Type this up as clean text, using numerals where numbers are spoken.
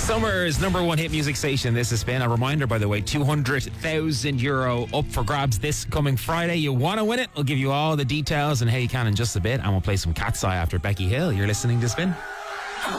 Summer's number one hit music station. This is Spin. A reminder, by the way, €200,000 up for grabs this coming Friday. You want to win it? We'll give you all the details and how you can in just a bit. And we'll play some Cat's Eye after Becky Hill. You're listening to Spin.